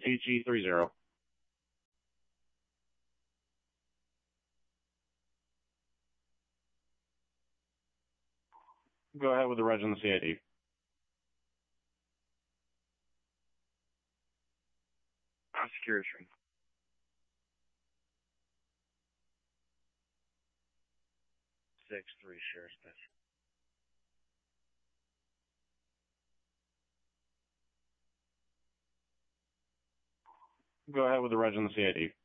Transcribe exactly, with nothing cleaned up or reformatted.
A G three zero. Go ahead with the reg and the C I D. Security string. Six three Sheriff's Dispatch. Go ahead with the reg and the C I D.